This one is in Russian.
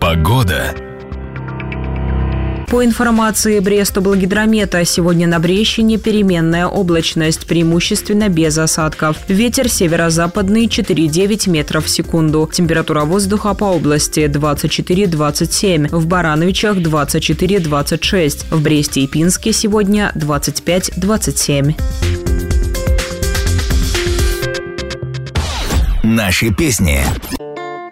Погода. По информации Брестоблгидромета, сегодня на Брещине переменная облачность, преимущественно без осадков. Ветер северо-западный 4,9 метров в секунду. Температура воздуха по области 24-27, в Барановичах 24-26, в Бресте и Пинске сегодня 25-27. Наши песни.